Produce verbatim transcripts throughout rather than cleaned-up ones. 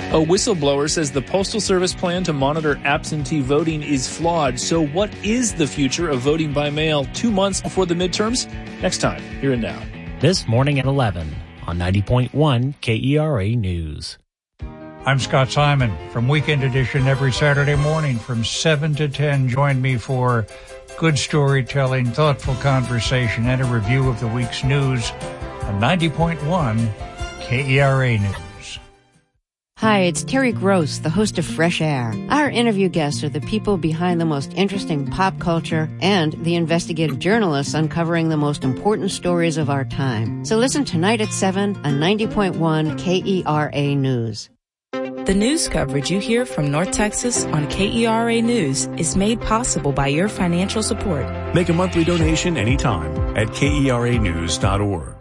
A whistleblower says the Postal Service plan to monitor absentee voting is flawed. So what is the future of voting by mail two months before the midterms? Next time, here and now. This morning at eleven on ninety point one K E R A News. I'm Scott Simon from Weekend Edition every Saturday morning from seven to ten. Join me for good storytelling, thoughtful conversation, and a review of the week's news on ninety point one K E R A News. Hi, it's Terry Gross, the host of Fresh Air. Our interview guests are the people behind the most interesting pop culture and the investigative journalists uncovering the most important stories of our time. So listen tonight at seven on ninety point one K E R A News. The news coverage you hear from North Texas on K E R A News is made possible by your financial support. Make a monthly donation anytime at K E R A news dot org.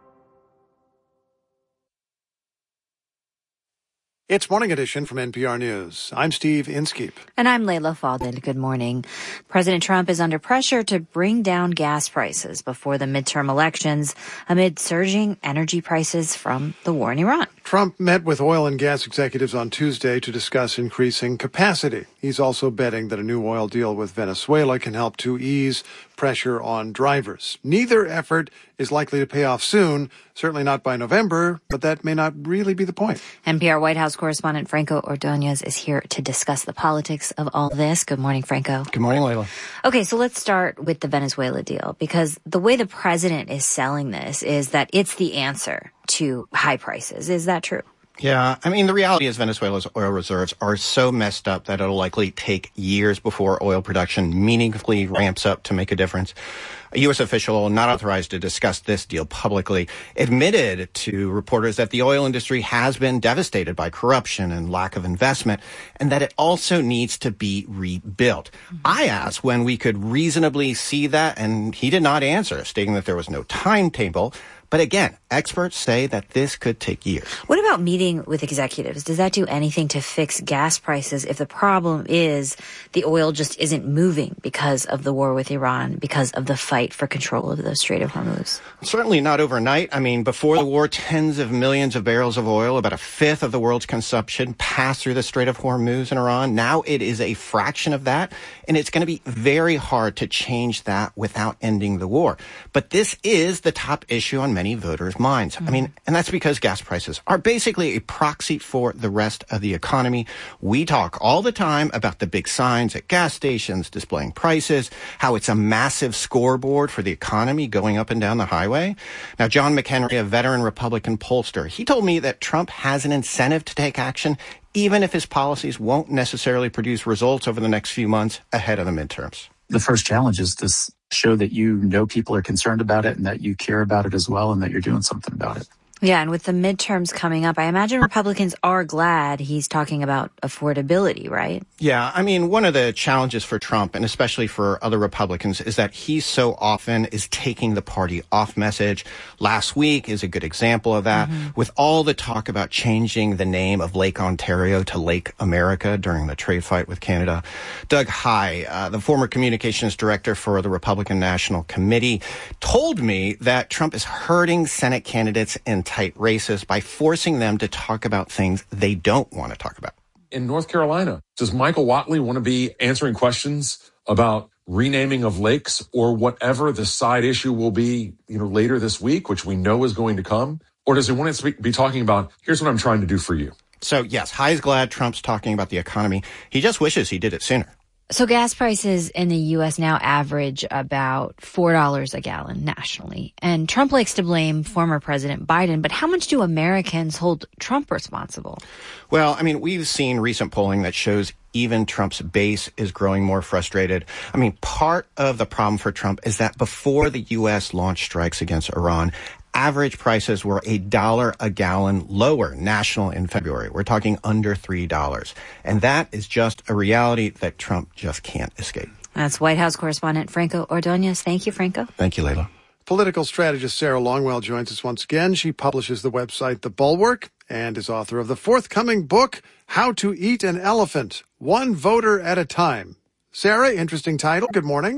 It's Morning Edition from N P R News. I'm Steve Inskeep. And I'm Layla Faldin. Good morning. President Trump is under pressure to bring down gas prices before the midterm elections amid surging energy prices from the war in Iran. Trump met with oil and gas executives on Tuesday to discuss increasing capacity. He's also betting that a new oil deal with Venezuela can help to ease pressure on drivers. Neither effort is likely to pay off soon, certainly not by November, but that may not really be the point. N P R White House correspondent Franco Ordonez is here to discuss the politics of all this. Good morning, Franco. Good morning, Layla. Okay, so let's start with the Venezuela deal, because the way the president is selling this is that it's the answer to high prices. Is that true? Yeah, I mean, the reality is Venezuela's oil reserves are so messed up that it'll likely take years before oil production meaningfully ramps up to make a difference. A U S official not authorized to discuss this deal publicly admitted to reporters that the oil industry has been devastated by corruption and lack of investment, and that it also needs to be rebuilt. Mm-hmm. I asked when we could reasonably see that, and he did not answer, stating that there was no timetable. But again, experts say that this could take years. What about meeting with executives? Does that do anything to fix gas prices if the problem is the oil just isn't moving because of the war with Iran, because of the fight for control of the Strait of Hormuz? Certainly not overnight. I mean, before the war, tens of millions of barrels of oil, about a fifth of the world's consumption, passed through the Strait of Hormuz in Iran. Now it is a fraction of that, and it's going to be very hard to change that without ending the war. But this is the top issue on many voters' minds. Mm-hmm. I mean, and that's because gas prices are basically a proxy for the rest of the economy. We talk all the time about the big signs at gas stations displaying prices, how it's a massive scoreboard for the economy going up and down the highway. Now, John McHenry, a veteran Republican pollster, he told me that Trump has an incentive to take action, even if his policies won't necessarily produce results over the next few months ahead of the midterms. The first challenge is to show that you know people are concerned about it and that you care about it as well and that you're doing something about it. Yeah, and with the midterms coming up, I imagine Republicans are glad he's talking about affordability, right? Yeah, I mean, one of the challenges for Trump, and especially for other Republicans, is that he so often is taking the party off message. Last week is a good example of that, mm-hmm. with all the talk about changing the name of Lake Ontario to Lake America during the trade fight with Canada. Doug Heye, uh, the former communications director for the Republican National Committee, told me that Trump is hurting Senate candidates in tight races by forcing them to talk about things they don't want to talk about. In North Carolina, does Michael Whatley want to be answering questions about renaming of lakes or whatever the side issue will be, you know, later this week, which we know is going to come? Or does he want to be talking about, here's what I'm trying to do for you? So, yes, Heye's glad Trump's talking about the economy. He just wishes he did it sooner. So gas prices in the U S now average about four dollars a gallon nationally. And Trump likes to blame former President Biden. But how much do Americans hold Trump responsible? Well, I mean, we've seen recent polling that shows even Trump's base is growing more frustrated. I mean, part of the problem for Trump is that before the U S launched strikes against Iran, average prices were a dollar a gallon lower national in February. We're talking under three dollars. And that is just a reality that Trump just can't escape. That's White House correspondent Franco Ordonez. Thank you, Franco. Thank you, Layla. Political strategist Sarah Longwell joins us once again. She publishes the website The Bulwark and is author of the forthcoming book, How to Eat an Elephant, One Voter at a Time. Sarah, interesting title. Good morning.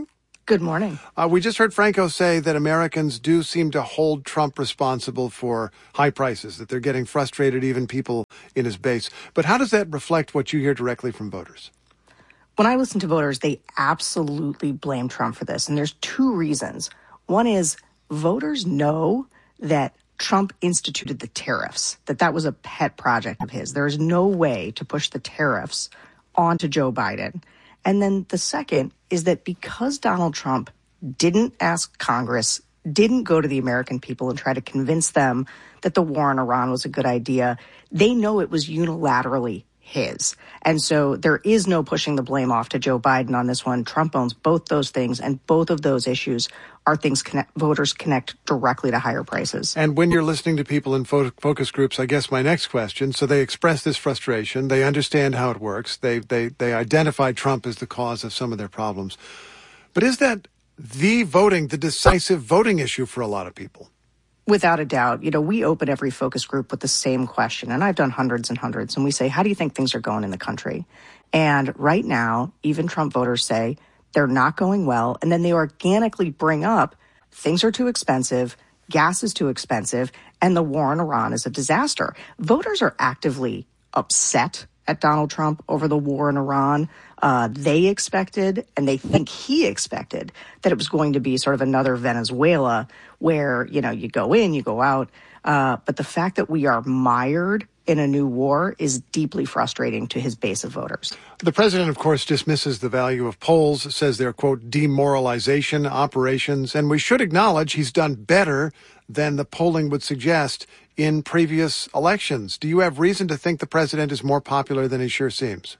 Good morning. Uh, we just heard Franco say that Americans do seem to hold Trump responsible for high prices, that they're getting frustrated, even people in his base. But how does that reflect what you hear directly from voters? When I listen to voters, they absolutely blame Trump for this. And there's two reasons. One is voters know that Trump instituted the tariffs, that that was a pet project of his. There is no way to push the tariffs onto Joe Biden. And then the second is that because Donald Trump didn't ask Congress, didn't go to the American people and try to convince them that the war in Iran was a good idea, they know it was unilaterally his. And so there is no pushing the blame off to Joe Biden on this one. Trump owns both those things, and both of those issues are things connect, voters connect directly to higher prices. And when you're listening to people in fo- focus groups, I guess my next question, so they express this frustration, they understand how it works, they, they, they identify Trump as the cause of some of their problems. But is that the voting, the decisive voting issue for a lot of people? Without a doubt. You know, we open every focus group with the same question, and I've done hundreds and hundreds, and we say, how do you think things are going in the country? And right now, even Trump voters say they're not going well, and then they organically bring up things are too expensive, gas is too expensive, and the war in Iran is a disaster. Voters are actively upset at Donald Trump over the war in Iran. Uh, they expected, and they think he expected, that it was going to be sort of another Venezuela where, you know, you go in, you go out. Uh, but the fact that we are mired in a new war is deeply frustrating to his base of voters. The president, of course, dismisses the value of polls, says they're, quote, demoralization operations. And we should acknowledge he's done better than the polling would suggest in previous elections. Do you have reason to think the president is more popular than he sure seems?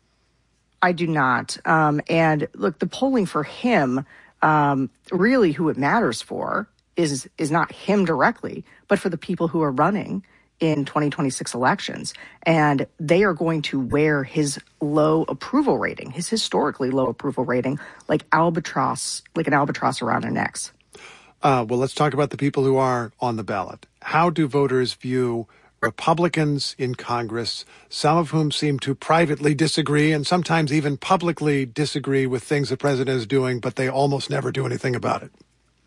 I do not. Um, and look, the polling for him, um, really who it matters for is is not him directly, but for the people who are running in twenty twenty-six elections. And they are going to wear his low approval rating, his historically low approval rating, like albatross, like an albatross around their necks. Uh, well, let's talk about the people who are on the ballot. How do voters view Republicans in Congress, some of whom seem to privately disagree and sometimes even publicly disagree with things the president is doing, but they almost never do anything about it?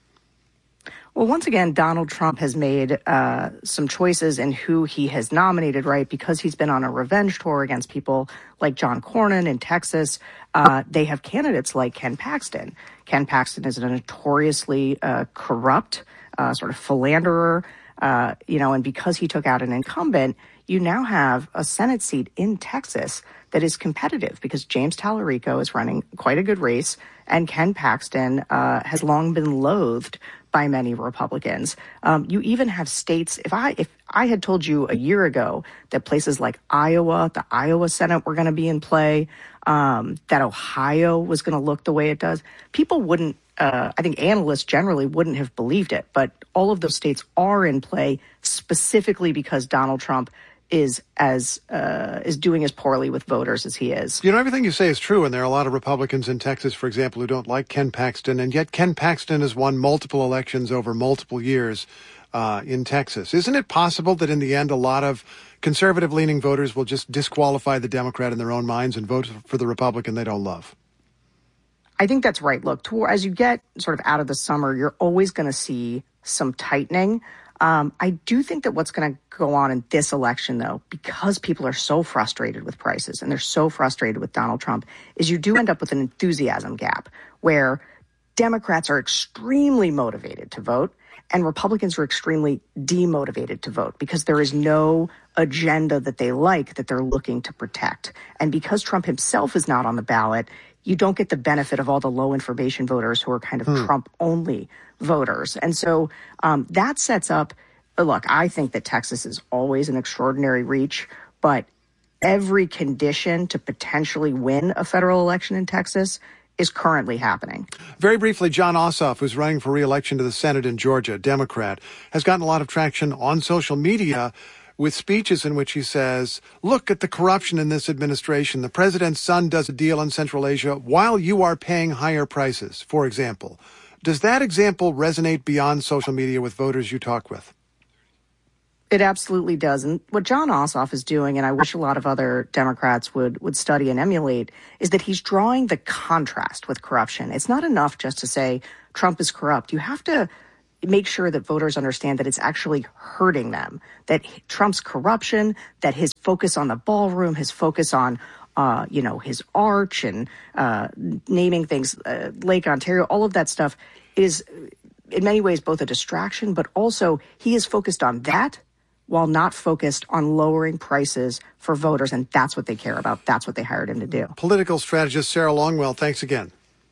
Well, once again, Donald Trump has made uh, some choices in who he has nominated, right? Because he's been on a revenge tour against people like John Cornyn in Texas. Uh, they have candidates like Ken Paxton. Ken Paxton is a notoriously uh, corrupt uh, sort of philanderer, uh, you know, and because he took out an incumbent, you now have a Senate seat in Texas that is competitive because James Tallarico is running quite a good race, and Ken Paxton uh, has long been loathed by many Republicans. Um, you even have states, if I if I had told you a year ago that places like Iowa, the Iowa Senate were going to be in play, um, that Ohio was going to look the way it does, people wouldn't, uh, I think analysts generally wouldn't have believed it. But all of those states are in play specifically because Donald Trump is as uh, is doing as poorly with voters as he is. You know, everything you say is true, and there are a lot of Republicans in Texas, for example, who don't like Ken Paxton, and yet Ken Paxton has won multiple elections over multiple years uh, in Texas. Isn't it possible that in the end a lot of conservative-leaning voters will just disqualify the Democrat in their own minds and vote for the Republican they don't love? I think that's right. Look, to, as you get sort of out of the summer, you're always going to see some tightening. Um, I do think that what's going to go on in this election, though, because people are so frustrated with prices and they're so frustrated with Donald Trump, is you do end up with an enthusiasm gap where Democrats are extremely motivated to vote and Republicans are extremely demotivated to vote because there is no agenda that they like that they're looking to protect. And because Trump himself is not on the ballot, you don't get the benefit of all the low information voters who are kind of hmm. Trump-only voters. And so um, that sets up, look, I think that Texas is always an extraordinary reach, but every condition to potentially win a federal election in Texas is currently happening. Very briefly, Jon Ossoff, who's running for re-election to the Senate in Georgia, Democrat, has gotten a lot of traction on social media with speeches in which he says, look at the corruption in this administration. The president's son does a deal in Central Asia while you are paying higher prices, for example. Does that example resonate beyond social media with voters you talk with? It absolutely does. And what Jon Ossoff is doing, and I wish a lot of other Democrats would, would study and emulate, is that he's drawing the contrast with corruption. It's not enough just to say Trump is corrupt. You have to make sure that voters understand that it's actually hurting them, that Trump's corruption, that his focus on the ballroom, his focus on, uh, you know, his arch and uh, naming things, uh, Lake Ontario, all of that stuff is in many ways both a distraction, but also he is focused on that while not focused on lowering prices for voters. And that's what they care about. That's what they hired him to do. Political strategist Sarah Longwell, thanks again.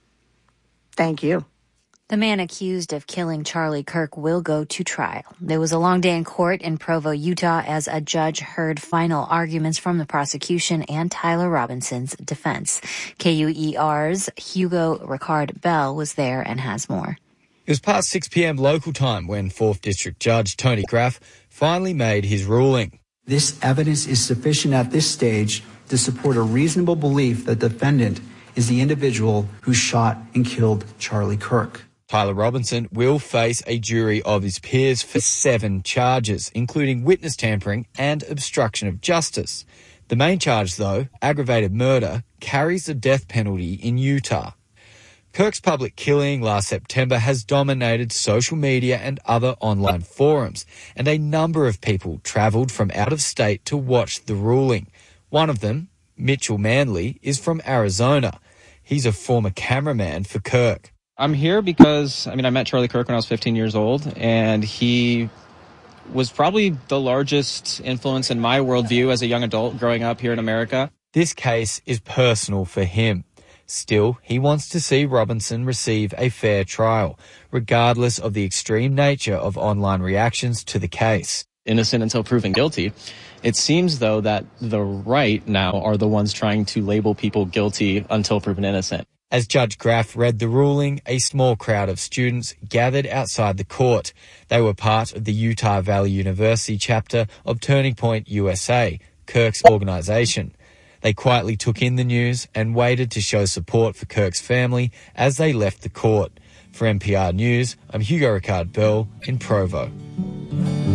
Thank you. The man accused of killing Charlie Kirk will go to trial. There was a long day in court in Provo, Utah, as a judge heard final arguments from the prosecution and Tyler Robinson's defense. K U E R's Hugo Ricard Bell was there and has more. It was past six p.m. local time when fourth District Judge Tony Graff finally made his ruling. This evidence is sufficient at this stage to support a reasonable belief that the defendant is the individual who shot and killed Charlie Kirk. Tyler Robinson will face a jury of his peers for seven charges, including witness tampering and obstruction of justice. The main charge, though, aggravated murder, carries the death penalty in Utah. Kirk's public killing last September has dominated social media and other online forums, and a number of people travelled from out of state to watch the ruling. One of them, Mitchell Manley, is from Arizona. He's a former cameraman for Kirk. I'm here because, I mean, I met Charlie Kirk when I was fifteen years old, and he was probably the largest influence in my worldview as a young adult growing up here in America. This case is personal for him. Still, he wants to see Robinson receive a fair trial, regardless of the extreme nature of online reactions to the case. Innocent until proven guilty. It seems, though, that the right now are the ones trying to label people guilty until proven innocent. As Judge Graff read the ruling, a small crowd of students gathered outside the court. They were part of the Utah Valley University chapter of Turning Point U S A, Kirk's organization. They quietly took in the news and waited to show support for Kirk's family as they left the court. For N P R News, I'm Hugo Ricard Bell in Provo.